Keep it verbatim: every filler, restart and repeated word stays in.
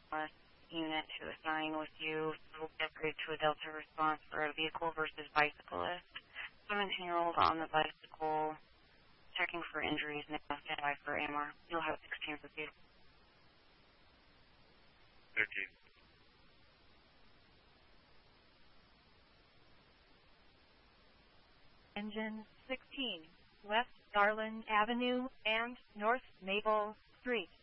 uh, unit to assign with you. We'll upgrade to a Delta response for a vehicle versus bicyclist. seventeen-year-old on the bicycle, checking for injuries, now stand by for A M R. You'll have sixteen with you. thirteen. Engine sixteen, West Garland Avenue and North Maple Street.